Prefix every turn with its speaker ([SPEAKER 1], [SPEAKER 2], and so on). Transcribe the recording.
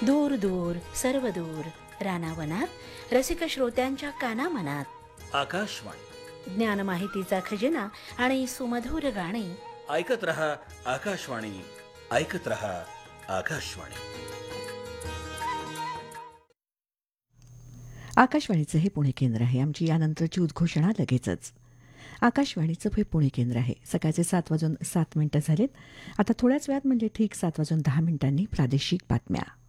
[SPEAKER 1] दूर दूर सर्व दूर रानावनात रसिक श्रोत्यांच्या कानामनात
[SPEAKER 2] आकाशवाणी
[SPEAKER 1] ज्ञान माहितीचा खजिना आणि सुमधुर गाणी.
[SPEAKER 2] ऐकत रहा आकाशवाणी, ऐकत रहा आकाशवाणी.
[SPEAKER 3] आकाशवाणीचं हे पुणे केंद्र आहे. आमची यानंतरची उद्घोषणा लगेचच. आकाशवाणीचं हे पुणे केंद्र आहे. सकाळचे 7:07 झालेत. आता थोड्याच वेळात म्हणजे ठीक 7:10 प्रादेशिक बातम्या.